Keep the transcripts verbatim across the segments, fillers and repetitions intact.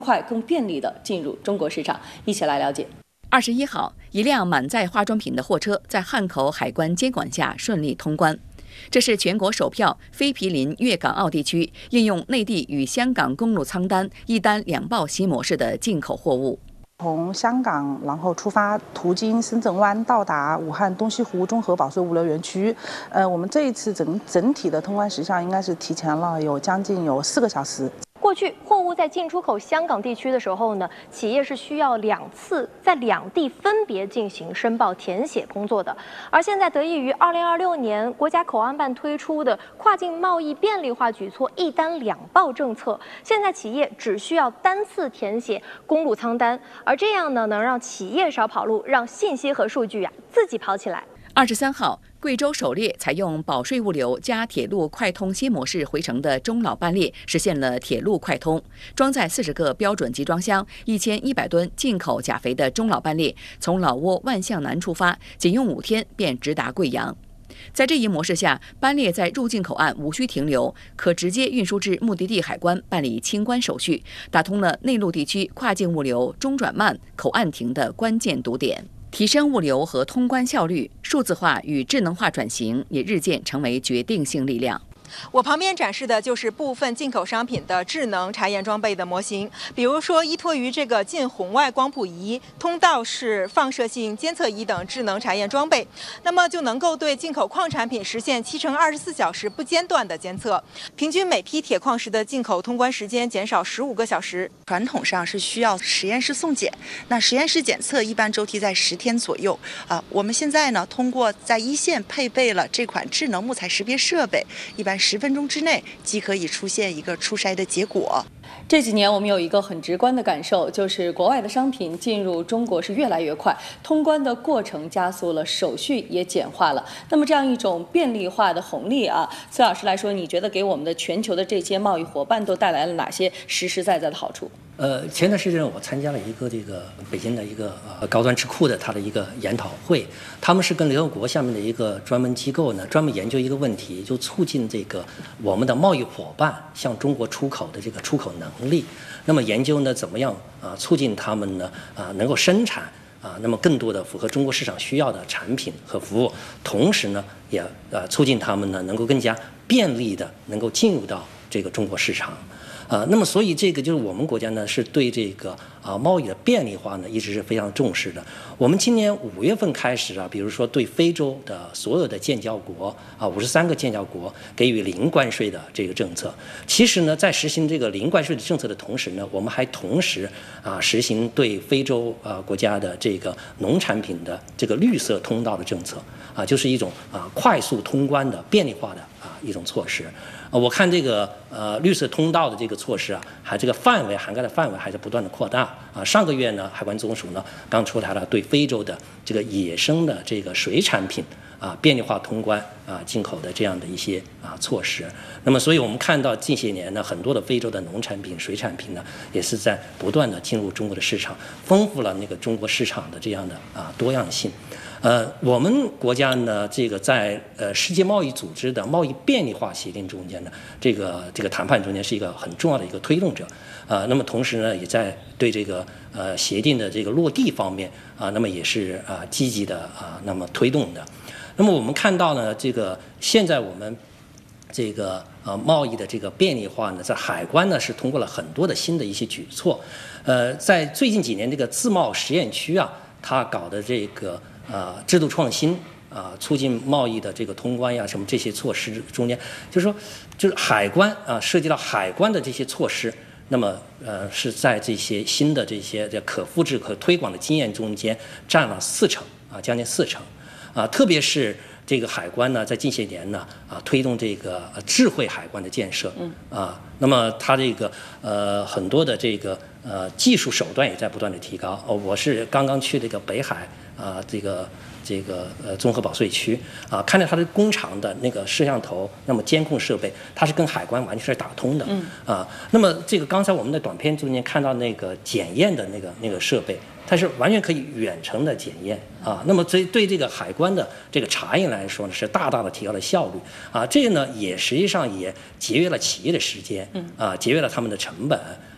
快、更便利地进入中国市场。一起来了解。 二十一号，一辆满载化妆品的货车在汉口海关监管下顺利通关。这是全国首票非毗邻粤港澳地区应用内地与香港公路仓单一单两报新模式的进口货物。 从香港，然后出发，途经深圳湾，到达武汉东西湖综合保税物流园区。呃，我们这一次整整体的通关时效应该是提前了有将近有四个小时。 过去货物在进出口香港地区的时候呢，企业是需要两次在两地分别进行申报填写工作的。而现在得益于二零二六年国家口岸办推出的跨境贸易便利化举措“一单两报”政策，现在企业只需要单次填写公路仓单，而这样呢，能让企业少跑路，让信息和数据啊自己跑起来。 二十三号，贵州首列采用保税物流加铁路快通新模式回程的中老班列实现了铁路快通。装载四十个标准集装箱、一千一百吨进口钾肥的中老班列，从老挝万象南出发，仅用五天便直达贵阳。在这一模式下，班列在入境口岸无需停留，可直接运输至目的地海关办理清关手续，打通了内陆地区跨境物流中转慢口岸停的关键堵点。提升物流和通关效率，数字化与智能化转型也日渐成为决定性力量。 我旁边展示的就是部分进口商品的智能查验装备的模型，比如说依托于这个近红外光谱仪、通道式放射性监测仪等智能查验装备，那么就能够对进口矿产品实现七乘二十四小时不间断的监测，平均每批铁矿石的进口通关时间减少十五个小时。 传统上是需要实验室送检，那实验室检测一般周期在十天左右啊。我们现在呢，通过在一线配备了这款智能木材识别设备，一般十分钟之内即可以出现一个出筛的结果。 这几年我们有一个很直观的感受，就是国外的商品进入中国是越来越快，通关的过程加速了，手续也简化了。那么这样一种便利化的红利啊，崔老师来说，你觉得给我们的全球的这些贸易伙伴都带来了哪些实实在在的好处？ 呃，前段时间我参加了一个这个北京的一个呃高端智库的它的一个研讨会，他们是跟联合国下面的一个专门机构呢，专门研究一个问题，就促进这个我们的贸易伙伴向中国出口的这个出口能力。那么研究呢，怎么样啊促进他们呢啊能够生产啊那么更多的符合中国市场需要的产品和服务，同时呢也呃促进他们呢能够更加便利的能够进入到这个中国市场。啊，那么所以这个就是我们国家呢是对这个啊贸易的便利化呢一直是非常重视的。我们今年五月份开始啊，比如说对非洲的所有的建交国啊五十三个建交国给予零关税的这个政策。其实呢，在实行这个零关税的政策的同时呢，我们还同时啊实行对非洲啊国家的这个农产品的这个绿色通道的政策啊，就是一种啊快速通关的便利化的啊一种措施。啊，我看这个呃绿色通道的这个措施啊，还这个范围涵盖的范围还在不断的扩大啊。上个月呢，海关总署呢刚出台了对非洲的这个野生的这个水产品啊便利化通关啊进口的这样的一些啊措施。那么，所以我们看到近些年呢，很多的非洲的农产品、水产品呢，也是在不断的进入中国的市场，丰富了那个中国市场的这样的啊多样性。呃，我们国家呢，这个在呃世界贸易组织的贸易便利化协定中间呢，这个这个谈判中间是一个很重要的一个推动者。啊、呃，那么同时呢，也在对这个呃协定的这个落地方面啊、呃，那么也是啊、呃、积极的啊、呃，那么推动的。那么我们看到呢，这个现在我们这个呃贸易的这个便利化呢，在海关呢是通过了很多的新的一些举措。呃，在最近几年这个自贸实验区啊，它搞的这个。啊、呃，制度创新啊、呃，促进贸易的这个通关呀，什么这些措施中间，就是说，就是海关啊、呃，涉及到海关的这些措施，那么呃是在这些新的这些这可复制、可推广的经验中间占了四成啊，将近四成啊，特别是这个海关呢，在近些年呢啊，推动这个智慧海关的建设，嗯啊，那么它这个呃很多的这个呃技术手段也在不断的提高。哦，我是刚刚去这个北海。啊，这个这个呃综合保税区啊，看到它的工厂的那个摄像头，那么监控设备，它是跟海关完全是打通的。嗯啊，那么这个刚才我们的短片中间看到那个检验的那个那个设备，它是完全可以远程的检验啊。那么对对这个海关的这个查验来说呢，是大大的提高了效率啊。这个呢也实际上也节约了企业的时间，嗯啊，节约了他们的成本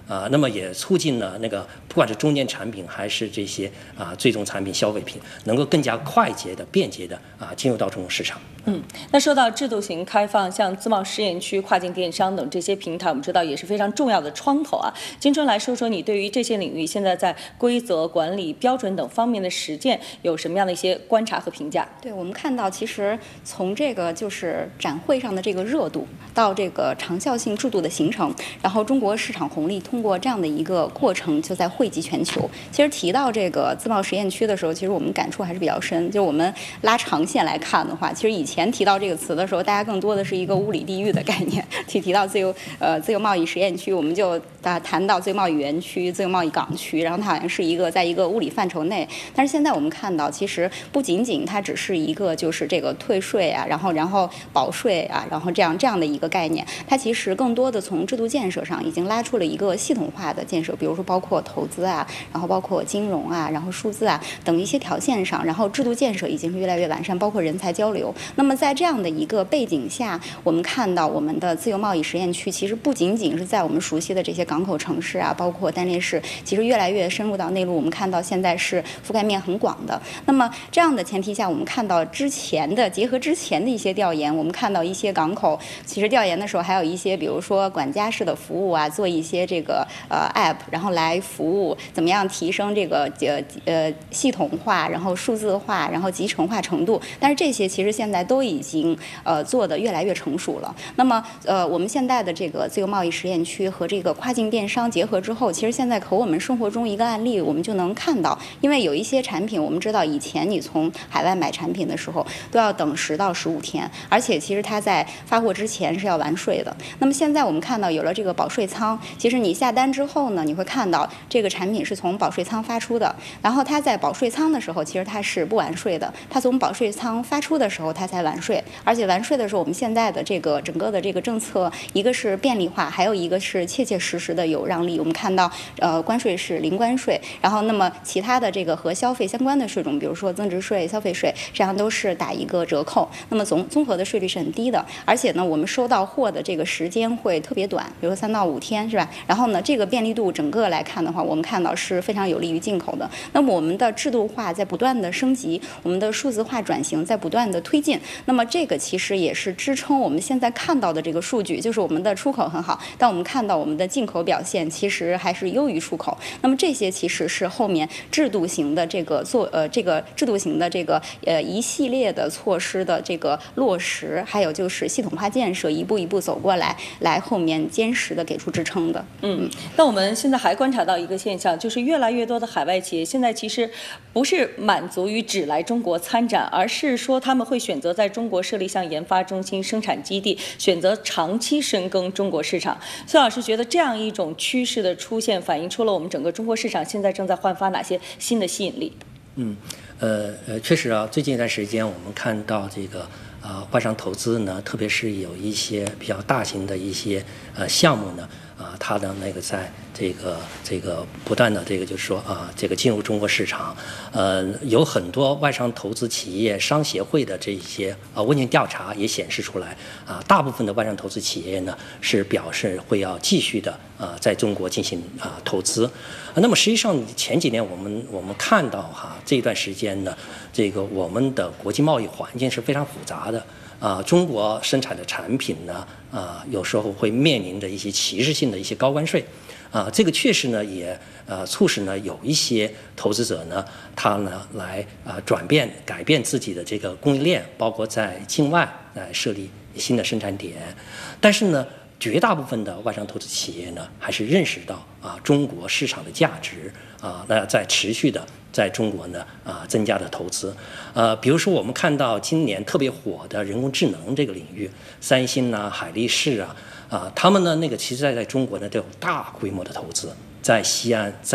啊，那么也促进了那个不管是中间产品还是这些啊最终产品消费品，能够更加快捷的、便捷的啊进入到中国市场。 嗯，那说到制度型开放，像自贸试验区、跨境电商等这些平台，我们知道也是非常重要的窗口啊。金春来说说你对于这些领域现在在规则、管理、标准等方面的实践有什么样的一些观察和评价？ 对，我们看到，其实从这个就是展会上的这个热度，到这个长效性制度的形成，然后中国市场红利通过这样的一个过程就在惠及全球。其实提到这个自贸实验区的时候，其实我们感触还是比较深。就是我们拉长线来看的话，其实以前提到这个词的时候，大家更多的是一个物理地域的概念。提提到自由呃自由贸易实验区，我们就啊谈到自由贸易园区、自由贸易港区，然后它好像是一个在一个物理范畴内。但是现在我们看到，其实不仅仅它只是一个就是这个退税啊，然后然后保税啊，然后这样这样的一个概念，它其实更多的从制度建设上已经拉出了一个系统化的建设，比如说包括投资啊，然后包括金融啊，然后数字啊等一些条线上，然后制度建设已经是越来越完善，包括人才交流。那么在这样的一个背景下，我们看到我们的自由贸易实验区其实不仅仅是在我们熟悉的这些港口城市啊，包括单列市，其实越来越深入到内陆，我们看到现在是覆盖面很广的。那么这样的前提下，我们看到之前的结合之前的一些调研，我们看到一些港口其实调研的时候还有一些比如说管家式的服务啊，做一些这个呃 app， 然后来服务怎么样提升这个呃呃系统化，然后数字化，然后集成化程度。但是这些其实现在都已经呃做得越来越成熟了。那么呃我们现在的这个自由贸易实验区和这个跨境电商结合之后，其实现在和我们生活中一个案例我们就能看到，因为有一些产品我们知道以前你从海外买产品的时候都要等十到十五天，而且其实它在发货之前是要完税的。那么现在我们看到有了这个保税仓，其实你下单之后呢，你会看到这个产品是从保税仓发出的，然后它在保税仓的时候其实它是不完税的，它从保税仓发出的时候它才完税，而且完税的时候我们现在的这个整个的这个政策，一个是便利化，还有一个是切切实实的有让利。我们看到呃关税是零关税，然后那么其他的这个和消费相关的税种，比如说增值税、消费税，这样都是打一个折扣，那么总综合的税率是很低的，而且呢我们收到货的这个时间会特别短，比如说三到五天是吧？然后呢这个便利度整个来看的话，我们看到是非常有利于进口的。那么我们的制度化在不断的升级，我们的数字化转型在不断的推进，那么这个其实也是支撑我们现在看到的这个数据，就是我们的出口很好，但我们看到我们的进口表现其实还是优于出口。那么这些其实是后面制度型的这个做呃这个制度型的这个呃一系列的措施的这个落实，还有就是系统化建设一步一步走过来，来后面坚实的给出支撑的。 嗯，那我们现在还观察到一个现象，就是越来越多的海外企业现在其实不是满足于只来中国参展，而是说他们会选择在中国设立像研发中心、生产基地，选择长期深耕中国市场。孙老师觉得这样一种趋势的出现，反映出了我们整个中国市场现在正在焕发哪些新的吸引力？ 嗯，呃呃，确实啊，最近一段时间我们看到这个呃外商投资呢，特别是有一些比较大型的一些呃项目呢，啊、呃，它的那个在这个这个不断的这个就是说啊、呃，这个进入中国市场，呃，有很多外商投资企业商协会的这些呃问卷调查也显示出来啊、呃，大部分的外商投资企业呢是表示会要继续的啊、呃、在中国进行啊、呃、投资。那么实际上前几年我们我们看到哈这一段时间呢，这个我们的国际贸易环境是非常复杂的啊、呃，中国生产的产品呢啊、呃、有时候会面临着一些歧视性的一些高关税啊、呃，这个确实呢也呃促使呢有一些投资者呢他呢来啊、呃、转变改变自己的这个供应链，包括在境外来设立新的生产点，但是呢。绝大部分的外商投资企业呢，还是认识到啊中国市场的价值啊，那在持续的在中国呢啊增加的投资，呃，比如说我们看到今年特别火的人工智能这个领域，三星啊、海力士啊啊，他们呢那个其实在在中国呢都有大规模的投资，在西安、在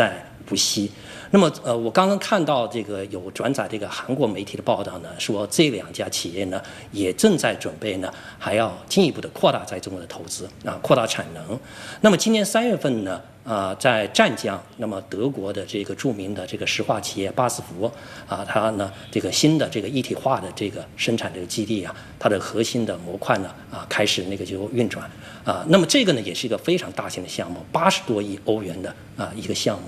不息。那么呃，我刚刚看到这个有转载这个韩国媒体的报道呢，说这两家企业呢也正在准备呢，还要进一步的扩大在中国的投资啊，扩大产能。那么今年三月份呢，啊、呃，在湛江，那么德国的这个著名的这个石化企业巴斯夫啊，它呢这个新的这个一体化的这个生产这个基地啊，它的核心的模块呢啊开始那个就运转啊，那么这个呢也是一个非常大型的项目，八十多亿欧元的啊一个项目。